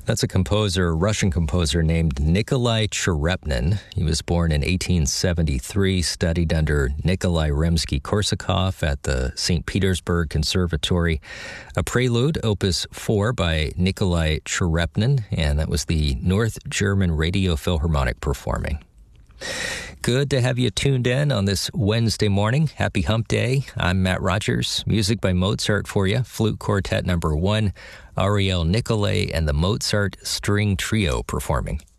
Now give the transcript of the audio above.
That's a composer, Russian composer named Nikolai Cherepnin. He was born in 1873, studied under Nikolai Rimsky-Korsakov at the St. Petersburg Conservatory. A prelude, Opus 4 by Nikolai Cherepnin, and that was the North German Radio Philharmonic performing. Good to have you tuned in on this Wednesday morning. Happy Hump Day. I'm Matt Rogers. Music by Mozart for you. Flute Quartet number 1, Ariel Nicolai and the Mozart String Trio performing.